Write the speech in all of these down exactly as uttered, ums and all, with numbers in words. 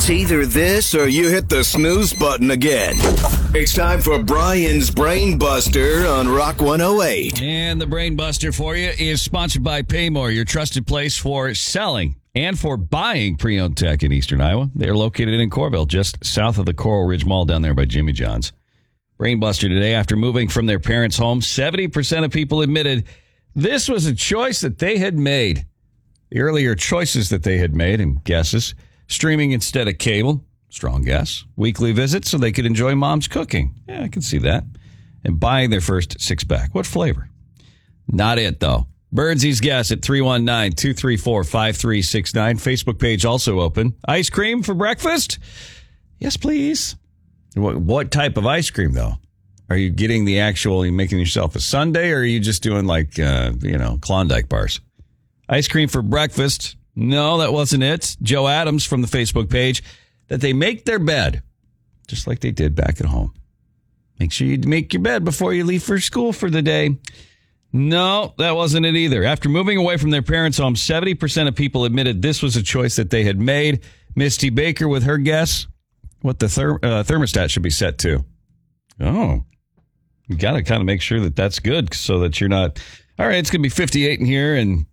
It's either this or you hit the snooze button again. It's time for Brian's Brain Buster on Rock one oh eight. And the Brain Buster for you is sponsored by Paymore, your trusted place for selling and for buying pre-owned tech in Eastern Iowa. They're located in Corville, just south of the Coral Ridge Mall down there by Jimmy John's. Brain Buster today, after moving from their parents' home, seventy percent of people admitted this was a choice that they had made. The earlier choices that they had made and guesses: streaming instead of cable, strong guess. Weekly visits so they could enjoy mom's cooking. Yeah, I can see that. And buying their first six-pack. What flavor? Not it, though. Birdsy's guess at three one nine, two three four, five three six nine. Facebook page also open. Ice cream for breakfast? Yes, please. What, what type of ice cream, though? Are you getting the actual, are you making yourself a sundae, or are you just doing like, uh, you know, Klondike bars? Ice cream for breakfast? No, that wasn't it. Joe Adams from the Facebook page, that they make their bed, just like they did back at home. Make sure you make your bed before you leave for school for the day. No, that wasn't it either. After moving away from their parents' home, seventy percent of people admitted this was a choice that they had made. Misty Baker with her guess, what the therm- uh, thermostat should be set to. Oh, you got to kind of make sure that that's good so that you're not, all right, it's going to be fifty-eight in here and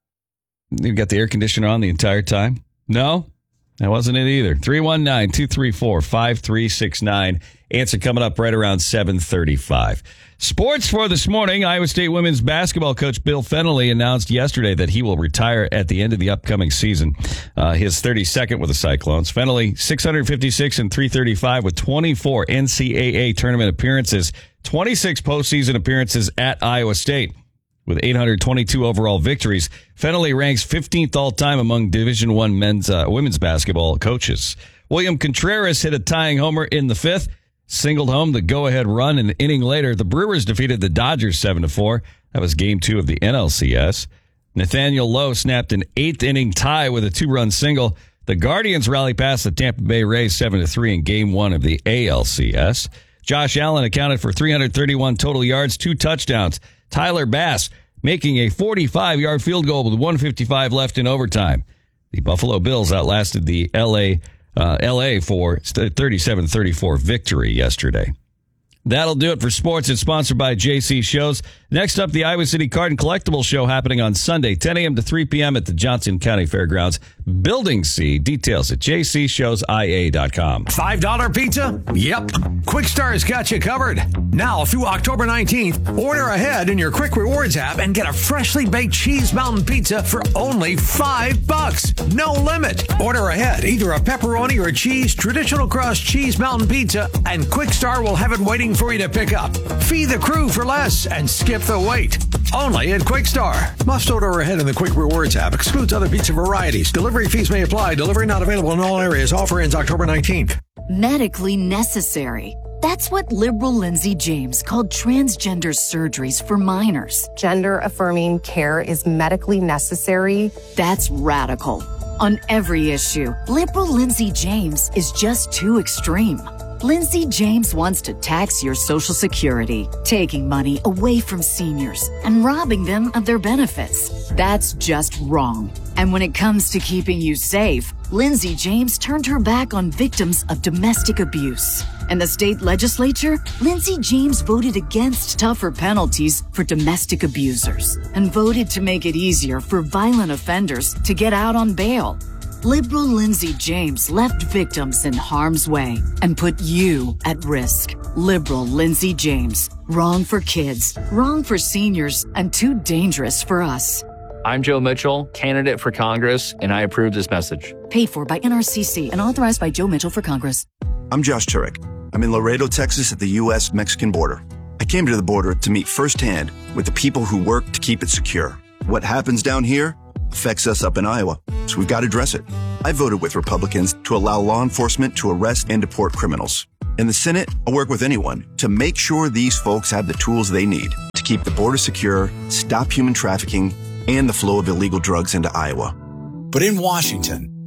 you've got the air conditioner on the entire time. No, that wasn't it either. three one nine, two three four, five three six nine. Answer coming up right around seven thirty-five. Sports for this morning. Iowa State women's basketball coach Bill Fennelly announced yesterday that he will retire at the end of the upcoming season. Uh, his thirty-second with the Cyclones. Fennelly, six fifty-six and three thirty-five with twenty-four N C double A tournament appearances, twenty-six postseason appearances at Iowa State. With eight hundred twenty-two overall victories, Fennelly ranks fifteenth all-time among Division I men's uh, women's basketball coaches. William Contreras hit a tying homer in the fifth, singled home the go-ahead run. An inning later, the Brewers defeated the Dodgers seven to four. That was game two of the N L C S. Nathaniel Lowe snapped an eighth-inning tie with a two-run single. The Guardians rallied past the Tampa Bay Rays seven to three in game one of the A L C S. Josh Allen accounted for three hundred thirty-one total yards, two touchdowns. Tyler Bass making a forty-five-yard field goal with one fifty-five left in overtime. The Buffalo Bills outlasted the L A uh, L A for thirty-seven thirty-four victory yesterday. That'll do it for sports. It's sponsored by J C Shows. Next up, the Iowa City Card and Collectibles Show happening on Sunday, ten a.m. to three p.m. at the Johnson County Fairgrounds, Building C. Details at j c shows i a dot com. five dollar pizza? Yep. Quick Star's got you covered. Now through October nineteenth, order ahead in your Quick Rewards app and get a freshly baked Cheese Mountain pizza for only five bucks. No limit. Order ahead, either a pepperoni or cheese traditional crust Cheese Mountain pizza, and Quick Star will have it waiting for you to pick up. Feed the crew for less and skip the wait. Only at Quick Star. Must order ahead in the Quick Rewards app. Excludes other pizza varieties. Delivery fees may apply. Delivery not available in all areas. Offer ends October nineteenth. Medically necessary. That's what liberal Lindsay James called transgender surgeries for minors. Gender-affirming care is medically necessary. That's radical. On every issue, liberal Lindsay James is just too extreme. Lindsay James wants to tax your Social Security, taking money away from seniors and robbing them of their benefits. That's just wrong. And when it comes to keeping you safe, Lindsay James turned her back on victims of domestic abuse. In the state legislature, Lindsay James voted against tougher penalties for domestic abusers and voted to make it easier for violent offenders to get out on bail. Liberal Lindsay James left victims in harm's way and put you at risk. Liberal Lindsay James. Wrong for kids, wrong for seniors, and too dangerous for us. I'm Joe Mitchell, candidate for Congress, and I approve this message. Paid for by N R C C and authorized by Joe Mitchell for Congress. I'm Josh Turek. I'm in Laredo, Texas at the U S Mexican border. I came to the border to meet firsthand with the people who work to keep it secure. What happens down here affects us up in Iowa, so we've got to address it. I voted with Republicans to allow law enforcement to arrest and deport criminals. In the Senate, I'll work with anyone to make sure these folks have the tools they need to keep the border secure, stop human trafficking, and the flow of illegal drugs into Iowa. But in Washington,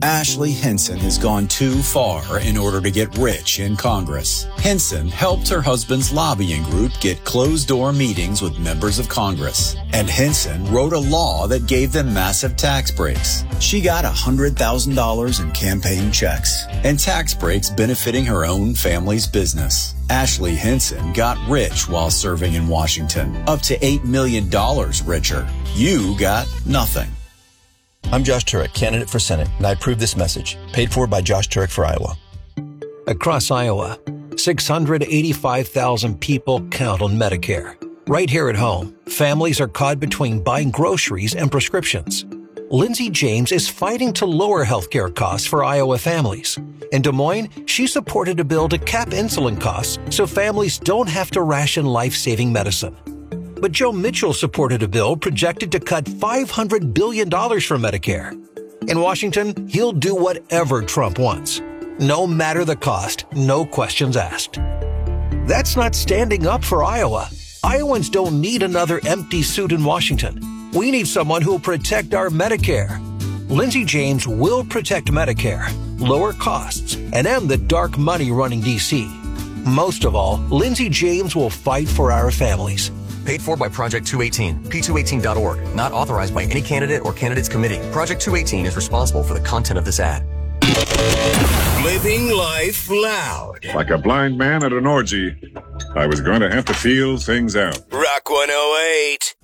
Ashley Henson has gone too far in order to get rich in Congress. Henson helped her husband's lobbying group get closed-door meetings with members of Congress. And Henson wrote a law that gave them massive tax breaks. She got one hundred thousand dollars in campaign checks and tax breaks benefiting her own family's business. Ashley Henson got rich while serving in Washington, up to eight million dollars richer. You got nothing. I'm Josh Turek, candidate for Senate, and I approve this message. Paid for by Josh Turek for Iowa. Across Iowa, six hundred eighty-five thousand people count on Medicare. Right here at home, families are caught between buying groceries and prescriptions. Lindsay James is fighting to lower healthcare costs for Iowa families. In Des Moines, she supported a bill to cap insulin costs so families don't have to ration life-saving medicine. But Joe Mitchell supported a bill projected to cut five hundred billion dollars from Medicare. In Washington, he'll do whatever Trump wants. No matter the cost, no questions asked. That's not standing up for Iowa. Iowans don't need another empty suit in Washington. We need someone who will protect our Medicare. Lindsay James will protect Medicare, lower costs, and end the dark money running D C. Most of all, Lindsay James will fight for our families. Paid for by Project two eighteen, P two eighteen dot org. Not authorized by any candidate or candidates committee. Project two eighteen is responsible for the content of this ad. Living life loud. Like a blind man at an orgy, I was going to have to feel things out. Rock one oh eight.